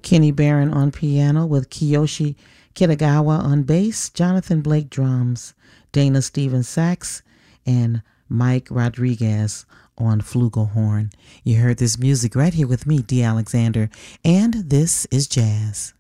Kenny Barron on piano with Kiyoshi Kitagawa on bass, Jonathan Blake drums, Dana Stevens sax, and Mike Rodriguez on flugelhorn. You heard this music right here with me, Dee Alexander, and this is jazz.